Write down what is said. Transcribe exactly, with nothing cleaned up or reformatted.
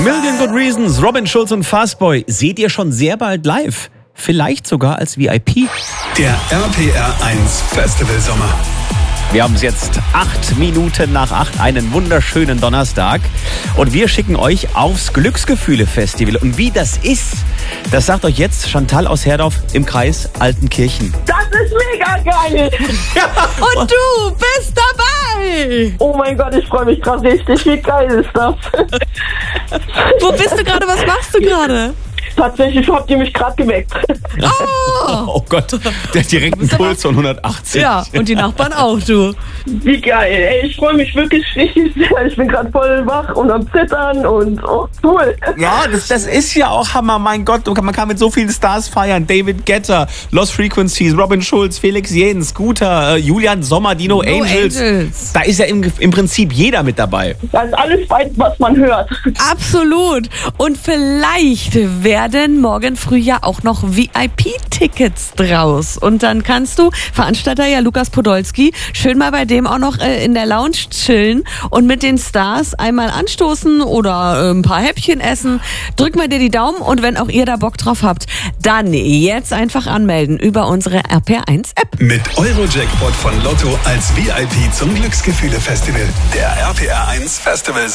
Million Good Reasons, Robin Schulz und Fastboy seht ihr schon sehr bald live. Vielleicht sogar als V I P. Der R P R eins Festival Sommer. Wir haben es jetzt acht Minuten nach acht, einen wunderschönen Donnerstag. Und wir schicken euch aufs Glücksgefühle-Festival. Und wie das ist, das sagt euch jetzt Chantal aus Herdorf im Kreis Altenkirchen. Das ist mega geil! Und du bist dabei! Oh mein Gott, ich freue mich gerade richtig. Wie geil ist das? Wo bist du gerade? Was machst du gerade? Tatsächlich habt ihr mich gerade geweckt. Oh! Oh Gott, der hat direkt einen Puls von hundertachtzig. Ja, und die Nachbarn auch, du. Wie geil. Ey, ich freue mich wirklich richtig sehr. Ich bin gerade voll wach und am Zittern und oh, cool. Ja, das, das ist ja auch Hammer, mein Gott. Man kann mit so vielen Stars feiern. David Guetta, Lost Frequencies, Robin Schulz, Felix Jähn, Scooter, äh, Julian Sommer, Dino No Angels. Angels. Da ist ja im, im Prinzip jeder mit dabei. Das ist alles weit, was man hört. Absolut. Und vielleicht werden morgen früh ja auch noch V I P-Tickets draus. Und dann kannst du, Veranstalter ja Lukas Podolski, schön mal bei dem auch noch äh, in der Lounge chillen und mit den Stars einmal anstoßen oder äh, ein paar Häppchen essen. Drück mal dir die Daumen und wenn auch ihr da Bock drauf habt, dann jetzt einfach anmelden über unsere R P R eins App. Mit Euro-Jackpot von Lotto als V I P zum Glücksgefühle-Festival. Der R P R eins Festival Sommer.